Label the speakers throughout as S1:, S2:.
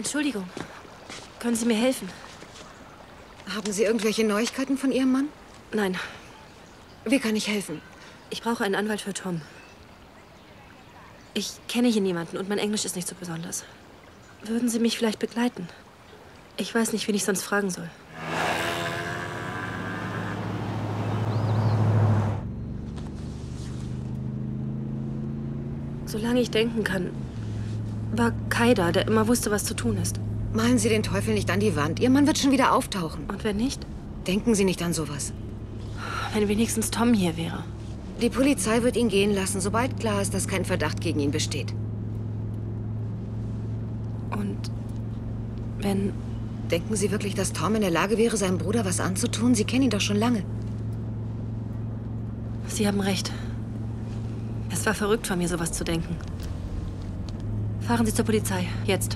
S1: Entschuldigung. Können Sie mir helfen?
S2: Haben Sie irgendwelche Neuigkeiten von Ihrem Mann?
S1: Nein.
S2: Wie kann ich helfen?
S1: Ich brauche einen Anwalt für Tom. Ich kenne hier niemanden und mein Englisch ist nicht so besonders. Würden Sie mich vielleicht begleiten? Ich weiß nicht, wen ich sonst fragen soll. Solange ich denken kann, war Kai da, der immer wusste, was zu tun ist.
S2: Malen Sie den Teufel nicht an die Wand. Ihr Mann wird schon wieder auftauchen.
S1: Und wenn nicht?
S2: Denken Sie nicht an sowas.
S1: Wenn wenigstens Tom hier wäre.
S2: Die Polizei wird ihn gehen lassen, sobald klar ist, dass kein Verdacht gegen ihn besteht.
S1: Und wenn...
S2: Denken Sie wirklich, dass Tom in der Lage wäre, seinem Bruder was anzutun? Sie kennen ihn doch schon lange.
S1: Sie haben recht. Es war verrückt von mir, sowas zu denken. Fahren Sie zur Polizei. Jetzt.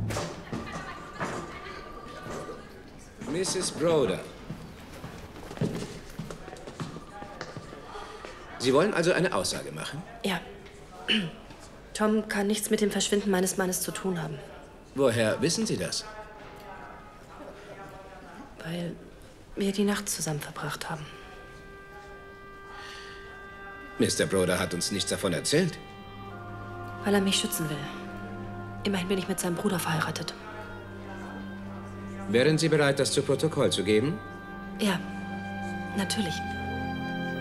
S3: Mrs. Broder. Sie wollen also eine Aussage machen?
S1: Ja. Tom kann nichts mit dem Verschwinden meines Mannes zu tun haben.
S3: Woher wissen Sie das?
S1: Weil wir die Nacht zusammen verbracht haben.
S3: Mr. Broder hat uns nichts davon erzählt.
S1: Weil er mich schützen will. Immerhin bin ich mit seinem Bruder verheiratet.
S3: Wären Sie bereit, das zu Protokoll zu geben?
S1: Ja, natürlich.